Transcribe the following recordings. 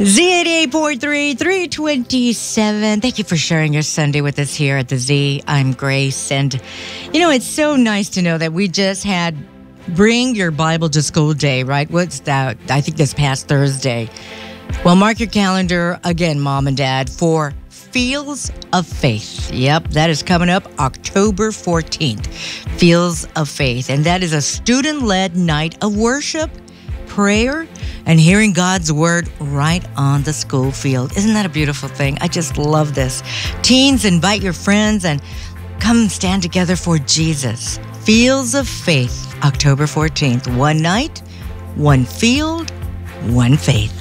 Z88.3, 327. Thank you for sharing your Sunday with us here at the Z. I'm Grace. And, it's so nice to know that we just had Bring Your Bible to School Day, right? What's that? I think this past Thursday. Well, mark your calendar again, Mom and Dad, for Fields of Faith. Yep, that is coming up October 14th. Fields of Faith. And that is a student-led night of worship, prayer, and hearing God's word right on the school field. Isn't that a beautiful thing? I just love this. Teens, invite your friends and come stand together for Jesus. Fields of Faith, October 14th. One night, one field, one faith.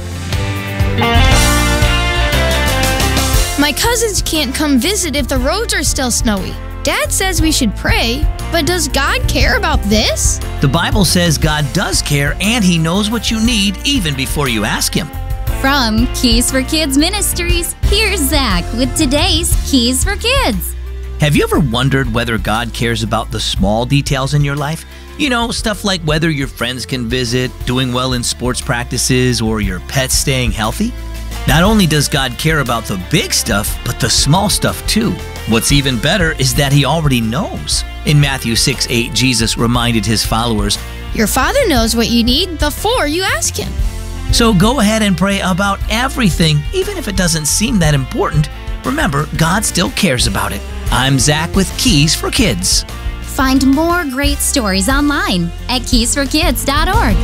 My cousins can't come visit if the roads are still snowy. Dad says we should pray, but does God care about this? The Bible says God does care and He knows what you need even before you ask Him. From Keys for Kids Ministries, here's Zach with today's Keys for Kids. Have you ever wondered whether God cares about the small details in your life? Stuff like whether your friends can visit, doing well in sports practices, or your pets staying healthy? Not only does God care about the big stuff, but the small stuff too. What's even better is that He already knows. In Matthew 6:8, Jesus reminded His followers, Your Father knows what you need before you ask Him. So go ahead and pray about everything, even if it doesn't seem that important. Remember, God still cares about it. I'm Zach with Keys for Kids. Find more great stories online at keysforkids.org.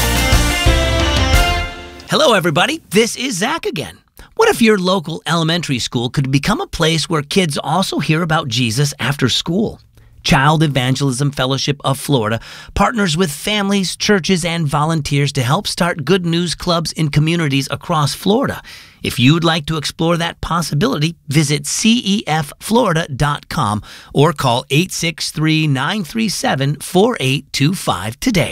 Hello, everybody. This is Zach again. What if your local elementary school could become a place where kids also hear about Jesus after school? Child Evangelism Fellowship of Florida partners with families, churches, and volunteers to help start good news clubs in communities across Florida. If you'd like to explore that possibility, visit cefflorida.com or call 863-937-4825 today.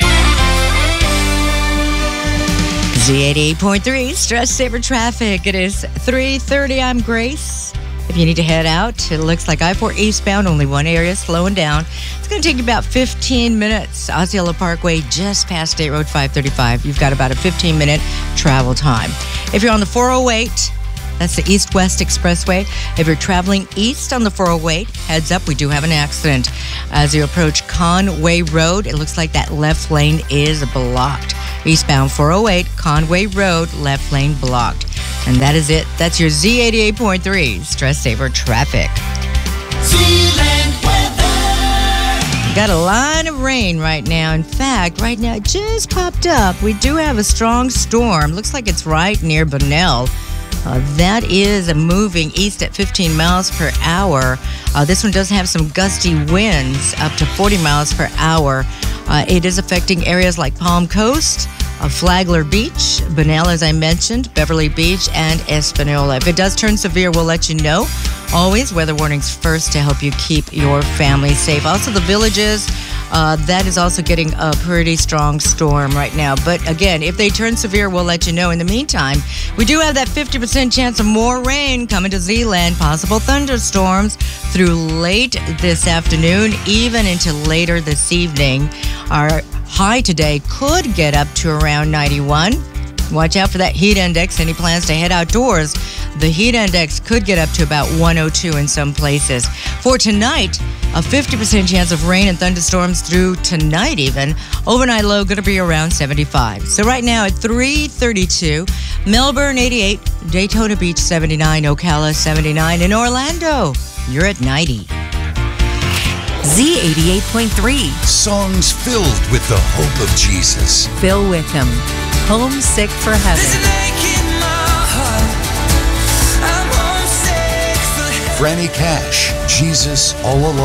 Z88.3, Stress Saver Traffic. It is 3:30. I'm Grace. If you need to head out, it looks like I-4 eastbound, only one area slowing down. It's going to take you about 15 minutes. Osceola Parkway, just past State Road 535. You've got about a 15-minute travel time. If you're on the 408, that's the East-West Expressway. If you're traveling east on the 408, heads up, we do have an accident. As you approach Conway Road, it looks like that left lane is blocked. Eastbound 408, Conway Road, left lane blocked. And that is it. That's your Z88.3 Stress Saver Traffic. Zealand weather. Got a line of rain right now. In fact, right now it just popped up. We do have a strong storm. Looks like it's right near Bunnell. That is moving east at 15 miles per hour. This one does have some gusty winds up to 40 miles per hour. It is affecting areas like Palm Coast, Flagler Beach, Bunnell, as I mentioned, Beverly Beach, and Espanola. If it does turn severe, we'll let you know. Always weather warnings first to help you keep your family safe. Also, the Villages, that is also getting a pretty strong storm right now. But again, if they turn severe, we'll let you know. In the meantime, we do have that 50% chance of more rain coming to Zealand. Possible thunderstorms through late this afternoon, even into later this evening. Our high today could get up to around 91. Watch out for that heat index. Any plans to head outdoors? The heat index could get up to about 102 in some places. For tonight, a 50% chance of rain and thunderstorms through tonight even. Overnight low going to be around 75. So right now at 3:32, Melbourne 88, Daytona Beach 79, Ocala 79, and Orlando, you're at 90. Z88.3. Songs filled with the hope of Jesus. Phil Wickham. Homesick for Heaven. There's an ache in my heart. I'm homesick for heaven. Franny Cash, Jesus All Alone.